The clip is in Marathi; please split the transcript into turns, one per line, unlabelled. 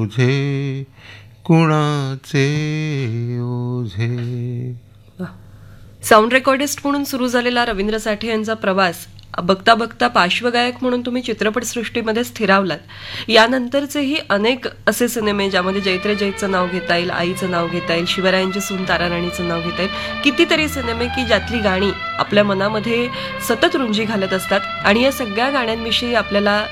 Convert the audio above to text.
तुझे कुणाचे ओझे.
साऊंड रेकॉर्डिस्ट म्हणून सुरू झालेला रवींद्र साठे यांचा प्रवास बघता बघता पार्श्वगायक म्हणून तुम्ही चित्रपटसृष्टीमध्ये स्थिरावलात. यानंतरचेही अनेक असे सिनेमे ज्यामध्ये जैत्रे जैतचं नाव घेता येईल, आईचं नाव घेता येईल, शिवरायांची सून ताराराणीचं नाव घेता येईल, कितीतरी सिनेमे की ज्यातली गाणी आपल्या मनामध्ये सतत रुंजी घालत असतात. आणि या सगळ्या गाण्यांविषयी आपल्याला